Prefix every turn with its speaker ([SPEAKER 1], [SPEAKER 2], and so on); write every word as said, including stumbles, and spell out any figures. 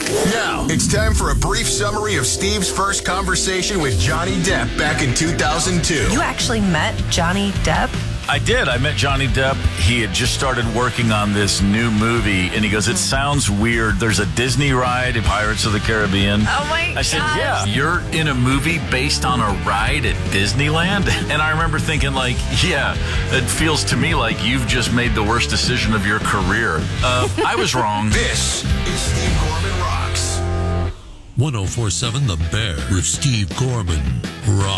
[SPEAKER 1] Now, it's time for a brief summary of Steve's first conversation with Johnny Depp back in two thousand two.
[SPEAKER 2] You actually met Johnny Depp?
[SPEAKER 3] I did. I met Johnny Depp. He had just started working on this new movie, and he goes, it sounds weird. There's a Disney ride in Pirates of the Caribbean.
[SPEAKER 2] Oh, my God.
[SPEAKER 3] I said, yeah, you're in a movie based on a ride at Disneyland? And I remember thinking, like, yeah, it feels to me like you've just made the worst decision of your career. Uh, I was wrong.
[SPEAKER 1] This is Steve Gorman Rocks.
[SPEAKER 4] ten forty-seven The Bear with Steve Gorman. Rock.